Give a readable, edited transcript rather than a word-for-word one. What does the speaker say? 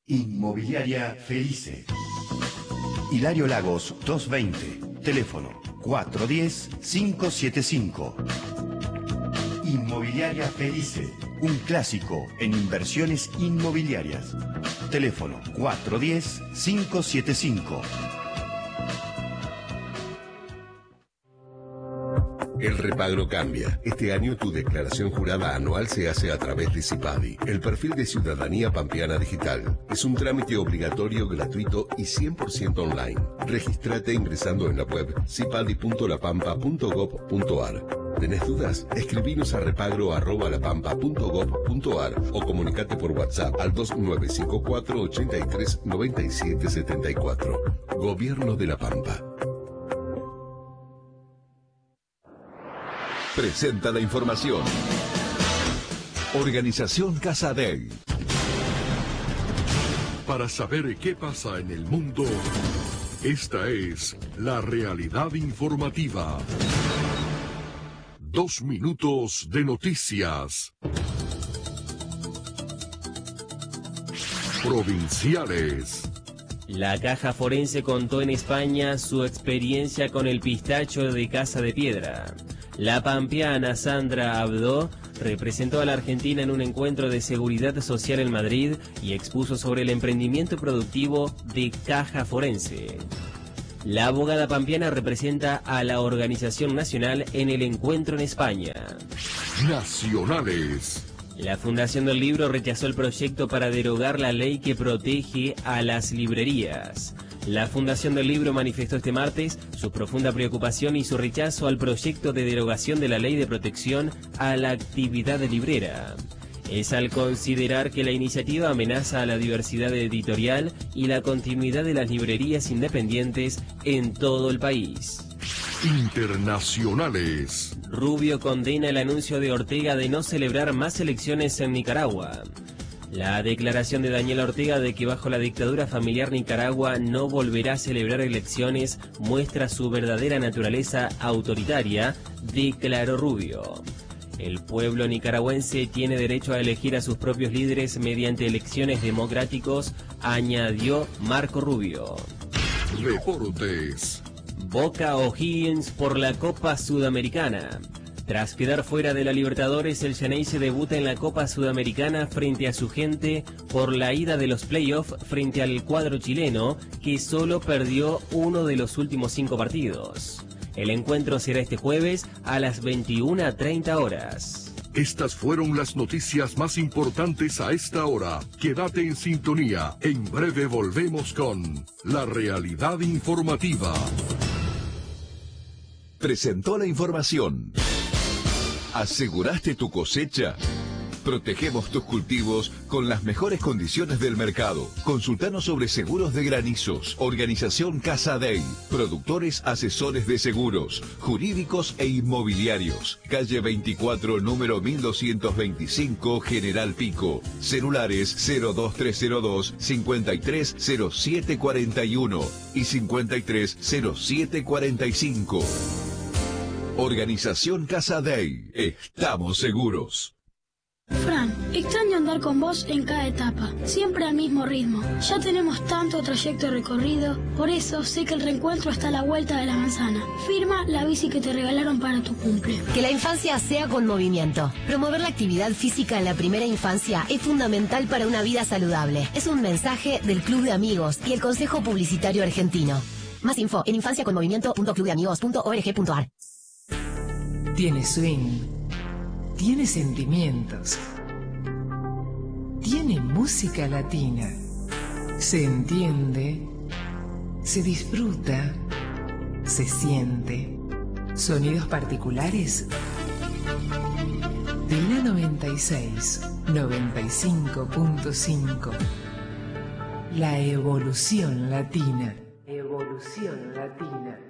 Inmobiliaria Felice. Hilario Lagos 220. Teléfono 410-575. Inmobiliaria Felice. Un clásico en inversiones inmobiliarias. Teléfono 410-575. El repagro cambia. Este año tu declaración jurada anual se hace a través de CIPADI, el perfil de ciudadanía pampeana digital. Es un trámite obligatorio, gratuito y 100% online. Regístrate ingresando en la web cipadi.lapampa.gov.ar. ¿Tenés dudas? Escribinos a repagro@lapampa.gov.ar o comunicate por WhatsApp al 2954 83 97 74. Gobierno de La Pampa. Presenta la información. Organización Casa Dei. Para saber qué pasa en el mundo, esta es la realidad informativa. 2 minutos de noticias. Provinciales. La Caja Forense contó en España su experiencia con el pistacho de Casa de Piedra. La pampeana Sandra Abdo representó a la Argentina en un encuentro de seguridad social en Madrid y expuso sobre el emprendimiento productivo de Caja Forense. La abogada pampeana representa a la organización nacional en el encuentro en España. Nacionales. La Fundación del Libro rechazó el proyecto para derogar la ley que protege a las librerías. La Fundación del Libro manifestó este martes su profunda preocupación y su rechazo al proyecto de derogación de la Ley de Protección a la Actividad Librera. Es al considerar que la iniciativa amenaza a la diversidad editorial y la continuidad de las librerías independientes en todo el país. Internacionales. Rubio condena el anuncio de Ortega de no celebrar más elecciones en Nicaragua. La declaración de Daniel Ortega de que bajo la dictadura familiar Nicaragua no volverá a celebrar elecciones muestra su verdadera naturaleza autoritaria, declaró Rubio. El pueblo nicaragüense tiene derecho a elegir a sus propios líderes mediante elecciones democráticos, añadió Marco Rubio. Deportes. Boca O'Higgins por la Copa Sudamericana. Tras quedar fuera de la Libertadores, el Xeneize debuta en la Copa Sudamericana frente a su gente por la ida de los playoffs frente al cuadro chileno, que solo perdió uno de los últimos 5 partidos. El encuentro será este jueves a las 21:30 horas. Estas fueron las noticias más importantes a esta hora. Quédate en sintonía. En breve volvemos con la realidad informativa. Presentó la información. ¿Aseguraste tu cosecha? Protegemos tus cultivos con las mejores condiciones del mercado. Consultanos sobre seguros de granizos. Organización Casa Dei. Productores asesores de seguros, jurídicos e inmobiliarios. Calle 24, número 1225, General Pico. Celulares 02302 530741 y 530745. Organización Casa Dei. Estamos seguros. Fran, extraño andar con vos en cada etapa, siempre al mismo ritmo. Ya tenemos tanto trayecto recorrido, por eso sé que el reencuentro está a la vuelta de la manzana. Firma la bici que te regalaron para tu cumple. Que la infancia sea con movimiento. Promover la actividad física en la primera infancia es fundamental para una vida saludable. Es un mensaje del Club de Amigos y el Consejo Publicitario Argentino. Más info en infanciaconmovimiento.clubdeamigos.org.ar. Tiene swing, tiene sentimientos, tiene música latina, se entiende, se disfruta, se siente. Sonidos particulares de la 96, 95.5. La evolución latina. Evolución latina.